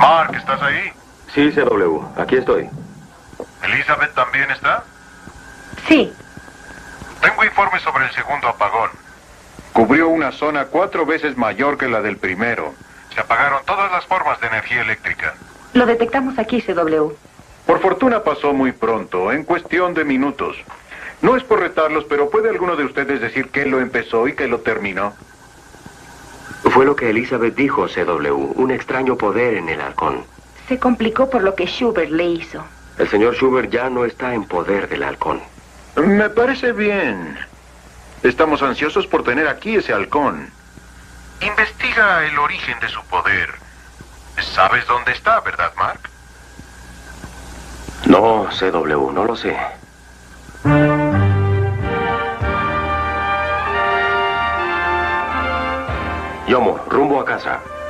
Mark, ¿estás ahí? Sí, CW, aquí estoy. ¿Elizabeth también está? Sí. Tengo informes sobre el segundo apagón. Cubrió una zona 4 veces mayor que la del primero. Se apagaron todas las formas de energía eléctrica. Lo detectamos aquí, CW. Por fortuna pasó muy pronto, en cuestión de minutos. No es por retarlos, pero ¿puede alguno de ustedes decir qué lo empezó y qué lo terminó? Fue lo que Elizabeth dijo, CW. Un extraño poder en el halcón. Se complicó por lo que Schubert le hizo. El señor Schubert ya no está en poder del halcón. Me parece bien. Estamos ansiosos por tener aquí ese halcón. Investiga el origen de su poder. ¿Sabes dónde está, verdad, Mark? No, CW, no lo sé. Yomo, rumbo a casa.